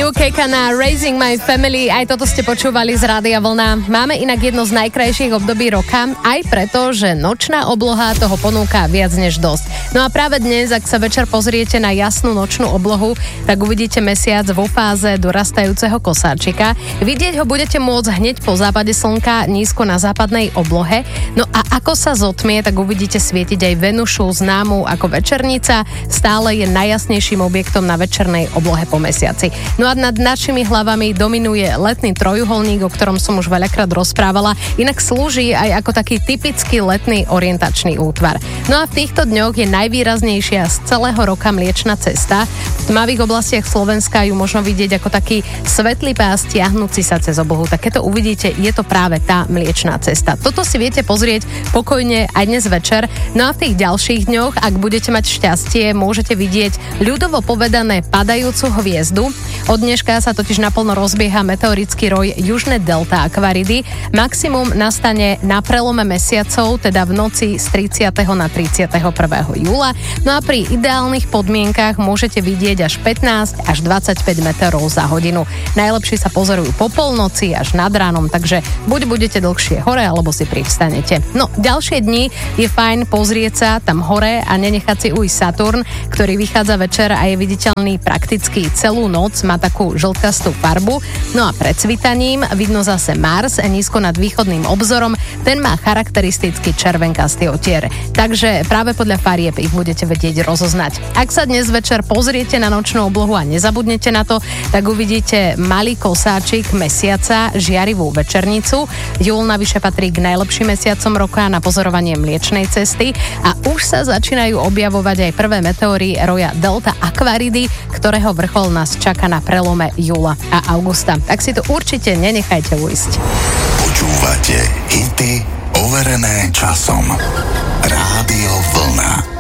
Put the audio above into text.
UK na Raising My Family, aj toto ste počúvali z Rádia Vlna. Máme inak jedno z najkrajších období roka, aj preto, že nočná obloha toho ponúka viac než dosť. No a práve dnes, ak sa večer pozriete na jasnú nočnú oblohu, tak uvidíte mesiac vo fáze dorastajúceho kosáčika. Vidieť ho budete môcť hneď po západe slnka nízko na západnej oblohe. No a ako sa zotmie, tak uvidíte svietiť aj Venušu, známu ako večernica, stále je najjasnejším objektom na večernej oblohe po mesiaci. No a nad našimi hlavami dominuje letný trojuholník, o ktorom som už veľakrát rozprávala, inak slúži aj ako taký typický letný orientačný útvar. No a v týchto dňoch je najvýraznejšia z celého roka Mliečna cesta. V tmavých oblastiach Slovenska ju možno vidieť ako taký svetlý pás tiahnúci sa cez oblohu. Tak keď to uvidíte, je to práve tá Mliečna cesta. Toto si viete pozrieť pokojne aj dnes večer. No a v tých ďalších dňoch, ak budete mať šťastie, môžete vidieť ľudovo povedané padajúcu hviezdu. Od dneška sa totiž naplno rozbieha meteorický roj Južné delta Aquaridy. Maximum nastane na prelome mesiacov, teda v noci z 30. na 31. júla. No a pri ideálnych podmienkach môžete vidieť až 15 až 25 meteorov za hodinu. Najlepšie sa pozorujú po polnoci až nad ránom, takže buď budete dlhšie hore, alebo si privstanete. No, ďalšie dni je fajn pozrieť sa tam hore a nenechať si ujsť Saturn, ktorý vychádza večer a je viditeľný prakticky celú noc, má takú žltkastú farbu. No a pred svitaním vidno zase Mars nízko nad východným obzorom, ten má charakteristický červenkastý otier. Takže práve podľa farieb ich budete vedieť rozoznať. Ak sa dnes večer pozriete na nočnú oblohu a nezabudnete na to, tak uvidíte malý kosáčik mesiaca, žiarivú večernicu. Júl navyše patrí k najlepším mesiacom roka na pozorovanie Mliečnej cesty a už sa začínajú objavovať aj prvé meteóry roja Delta Aquaridy, ktorého vrchol nás čaká na prelome júla a augusta. Tak si to určite nenechajte ujsť. Počúvate hity overené časom. Rádio Vlna.